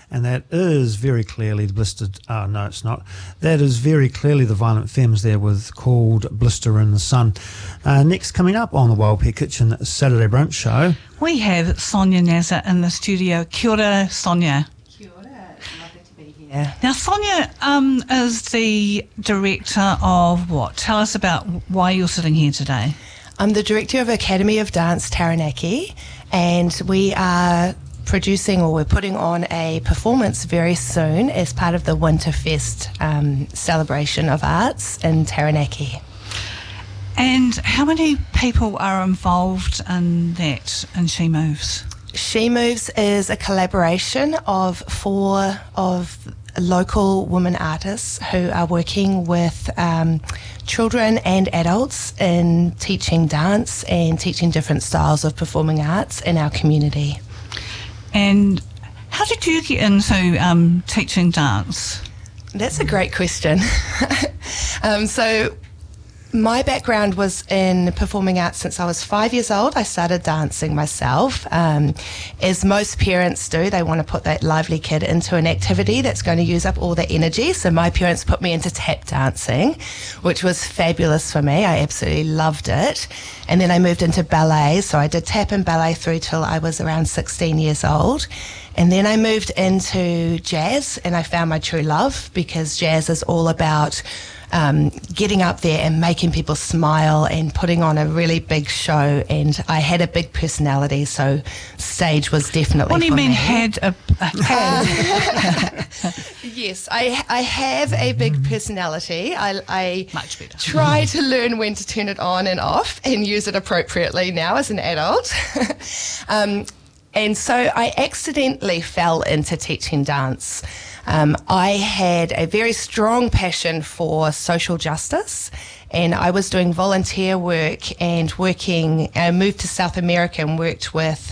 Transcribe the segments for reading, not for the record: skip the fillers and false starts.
and that is very clearly the Blistered... Oh, no, it's not. That is very clearly the Violent Femmes there with called Blister in the Sun. Next, coming up on the Wild Pear Kitchen Saturday Brunch Show, we have Sonia Nazar in the studio. Kia ora, Sonia. Kia ora, it's lovely to be here. Now, Sonia is the director of what? Tell us about why you're sitting here today. I'm the director of Academy of Dance Taranaki, and we are producing, or we're putting on a performance very soon as part of the Winterfest celebration of arts in Taranaki. And how many people are involved in that, in She Moves? She Moves is a collaboration of 4 of local women artists who are working with children and adults in teaching dance and teaching different styles of performing arts in our community. And how did you get into teaching dance? That's a great question. So my background was in performing arts since I was 5 years old. I started dancing myself. As most parents do, they want to put that lively kid into an activity that's going to use up all their energy. So my parents put me into tap dancing, which was fabulous for me. I absolutely loved it. And then I moved into ballet. So I did tap and ballet through till I was around 16 years old. And then I moved into jazz, and I found my true love, because jazz is all about getting up there and making people smile and putting on a really big show. And I had a big personality, so stage was definitely What do you mean me. had? Yes, I have a big personality. I Much better. try to learn when to turn it on and off and use it appropriately now as an adult. And so I accidentally fell into teaching dance. I had a very strong passion for social justice, and I was doing volunteer work and working. I moved to South America and worked with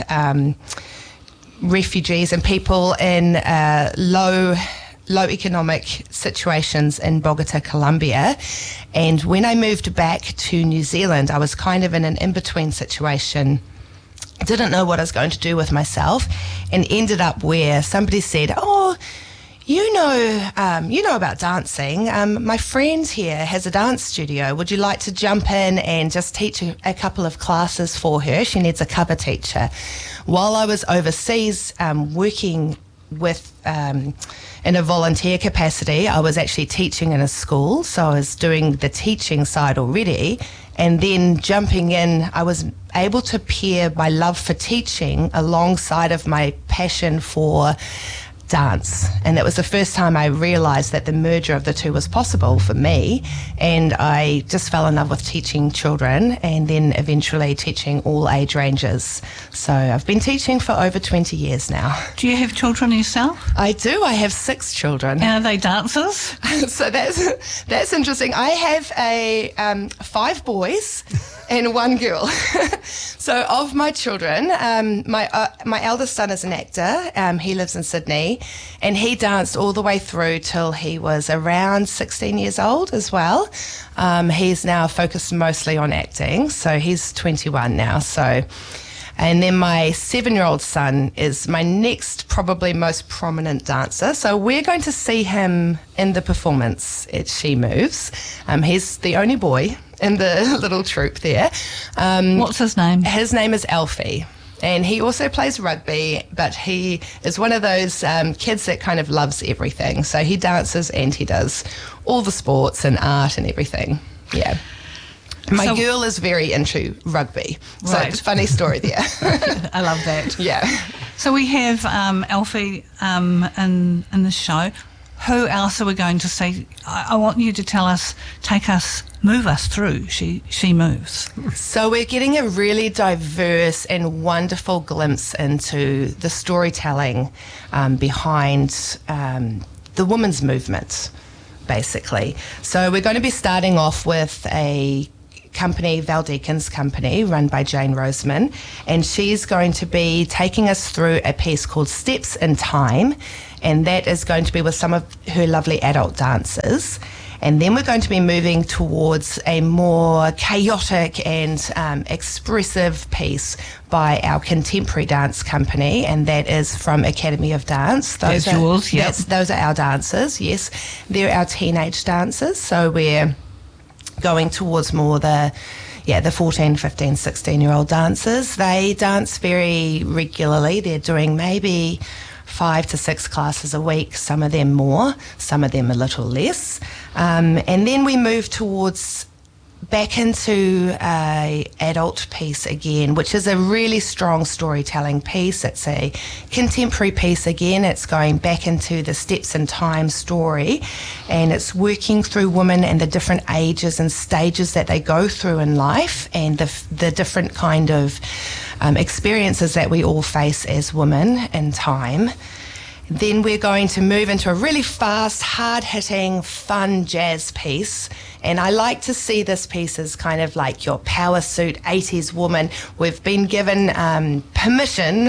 refugees and people in low economic situations in Bogota, Colombia. And when I moved back to New Zealand, I was kind of in an in-between situation. Didn't know what I was going to do with myself, and ended up where somebody said, "Oh, you know about dancing. My friend here has a dance studio. Would you like to jump in and just teach a couple of classes for her? She needs a cover teacher." While I was overseas working with in a volunteer capacity, I was actually teaching in a school, so I was doing the teaching side already. And then jumping in, I was able to pair my love for teaching alongside of my passion for dance. And that was the first time I realised that the merger of the two was possible for me. And I just fell in love with teaching children, and then eventually teaching all age ranges. So I've been teaching for over 20 years now. Do you have children yourself? I do. I have 6 children. And are they dancers? So that's interesting. I have 5 boys and 1 girl. So of my children, my eldest son is an actor. He lives in Sydney, and he danced all the way through till he was around 16 years old as well. He's now focused mostly on acting, so he's 21 now. And then my 7-year-old son is my next, probably most prominent dancer. So we're going to see him in the performance at She Moves. He's the only boy in the little troupe there. What's his name? His name is Alfie. And he also plays rugby, but he is one of those kids that kind of loves everything. So he dances and he does all the sports and art and everything. Yeah. My girl is very into rugby. So Right. funny story there. I love that. Yeah. So we have Alfie in the show. Who else are we going to see? I want you to move us through She Moves. So we're getting a really diverse and wonderful glimpse into the storytelling behind the women's movement, basically. So we're going to be starting off with a company, Val Deacon's company, run by Jane Roseman, and she's going to be taking us through a piece called Steps in Time, and that is going to be with some of her lovely adult dancers. And then we're going to be moving towards a more chaotic and expressive piece by our contemporary dance company, and that is from Academy of Dance. That's yours, yep. Those are our dancers, yes. They're our teenage dancers, so we're going towards more the 14, 15, 16-year-old dancers. They dance very regularly. They're doing maybe 5 to 6 classes a week, some of them more, some of them a little less. And then we move towards back into a adult piece again, which is a really strong storytelling piece. It's a contemporary piece again. It's going back into the steps in time story, and it's working through women and the different ages and stages that they go through in life, and the different kind of experiences that we all face as women in time. Then we're going to move into a really fast, hard-hitting, fun jazz piece. And I like to see this piece as kind of like your power suit 80s woman. We've been given permission,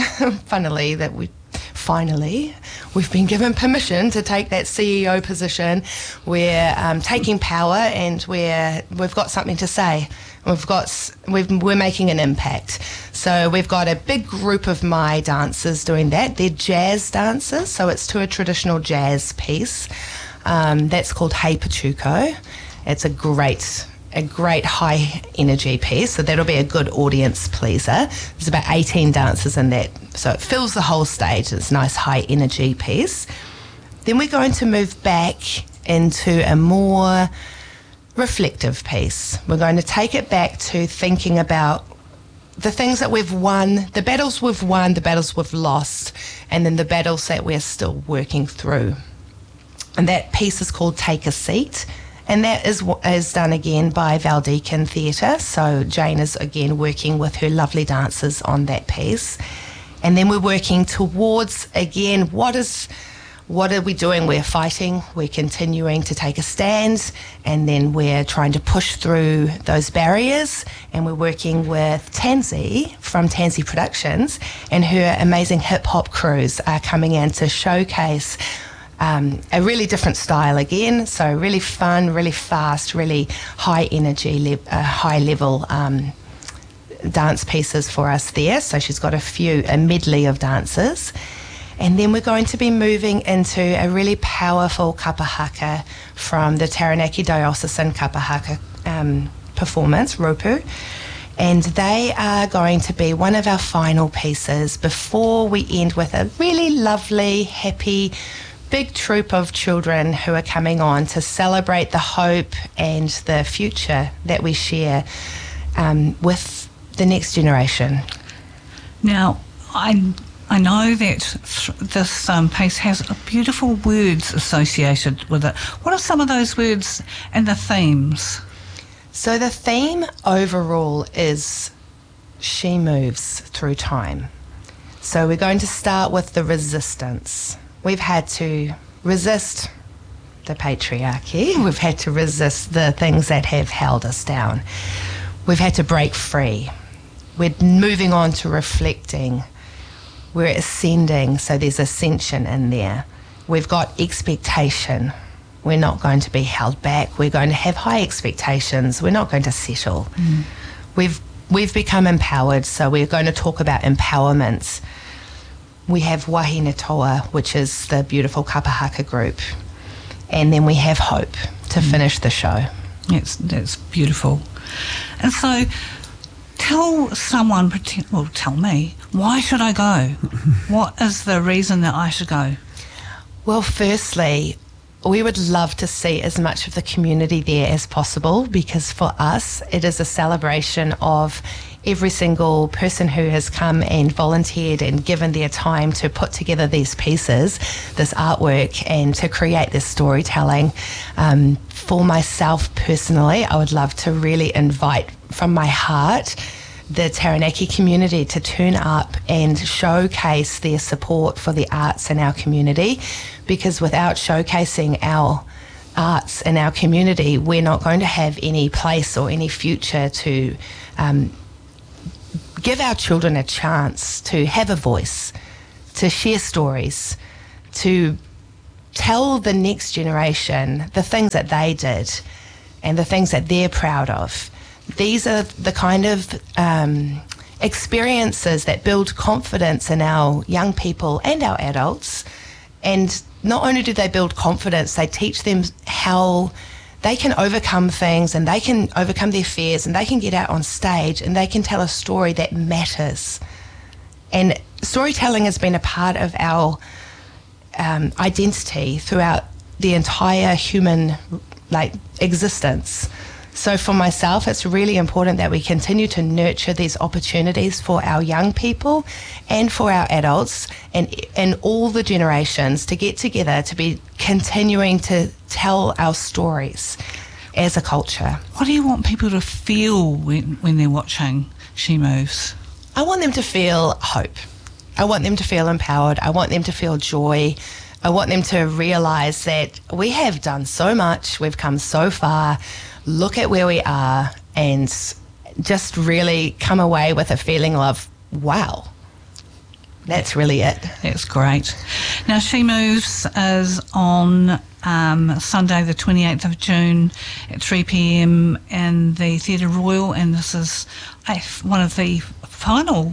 we've been given permission to take that CEO position. We're taking power, and we've got something to say. We're making an impact. So we've got a big group of my dancers doing that. They're jazz dancers, so it's to a traditional jazz piece. That's called Hey Pachuco. It's a great high energy piece, so that'll be a good audience pleaser. There's about 18 dancers in that, so it fills the whole stage. It's a nice high energy piece. Then we're going to move back into a more reflective piece. We're going to take it back to thinking about the things that we've won, the battles we've won, the battles we've lost, and then the battles that we're still working through. And that piece is called Take a Seat, and that is done again by Valdeacon Theatre. So Jane is again working with her lovely dancers on that piece. And then we're working towards, again, what are we doing? We're fighting, we're continuing to take a stand, and then we're trying to push through those barriers. And we're working with Tansy from Tansy Productions, and her amazing hip-hop crews are coming in to showcase a really different style again. So really fun, really fast, really high energy, high level dance pieces for us there. So she's got a medley of dancers. And then we're going to be moving into a really powerful kapa haka from the Taranaki Diocesan kapa haka performance, Ropu. And they are going to be one of our final pieces before we end with a really lovely, happy, big troop of children who are coming on to celebrate the hope and the future that we share with the next generation. Now, I know that this piece has beautiful words associated with it. What are some of those words and the themes? So the theme overall is she moves through time. So we're going to start with the resistance. We've had to resist the patriarchy. We've had to resist the things that have held us down. We've had to break free. We're moving on to reflecting. We're ascending, so there's ascension in there. We've got expectation. We're not going to be held back. We're going to have high expectations. We're not going to settle. We've become empowered, so we're going to talk about empowerment. We have Wahine Toa, which is the beautiful kapa haka group. And then we have hope to finish the show. That's beautiful. And so tell someone, tell me, why should I go? What is the reason that I should go? Well, firstly, we would love to see as much of the community there as possible, because for us, it is a celebration of every single person who has come and volunteered and given their time to put together these pieces, this artwork, and to create this storytelling. For myself personally, I would love to really invite from my heart the Taranaki community to turn up and showcase their support for the arts in our community, because without showcasing our arts in our community, we're not going to have any place or any future to give our children a chance to have a voice, to share stories, to tell the next generation the things that they did and the things that they're proud of. These are the kind of experiences that build confidence in our young people and our adults. And not only do they build confidence, they teach them how they can overcome things, and they can overcome their fears, and they can get out on stage and they can tell a story that matters. And storytelling has been a part of our identity throughout the entire human existence. So for myself, it's really important that we continue to nurture these opportunities for our young people and for our adults and all the generations to get together to be continuing to tell our stories as a culture. What do you want people to feel when they're watching She Moves? I want them to feel hope. I want them to feel empowered. I want them to feel joy. I want them to realise that we have done so much. We've come so far. Look at where we are, and just really come away with a feeling of, wow, that's really it. That's great. Now, She Moves is on Sunday the 28th of June at 3 p.m. in the Theatre Royal, and this is one of the final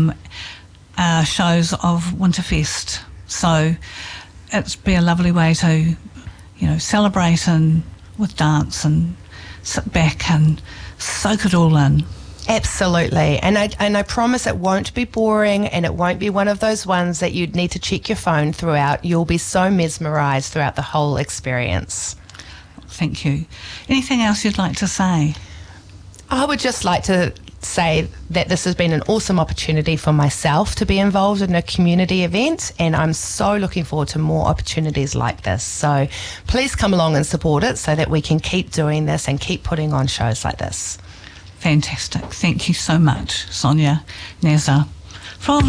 shows of Winterfest. So it'd be a lovely way to, celebrate and with dance and sit back and soak it all in. Absolutely. And I promise it won't be boring, and it won't be one of those ones that you'd need to check your phone throughout. You'll be so mesmerised throughout the whole experience. Thank you. Anything else you'd like to say? I would just like to say that this has been an awesome opportunity for myself to be involved in a community event, and I'm so looking forward to more opportunities like this. So please come along and support it so that we can keep doing this and keep putting on shows like this. Fantastic. Thank you so much, Sonia Nazar. From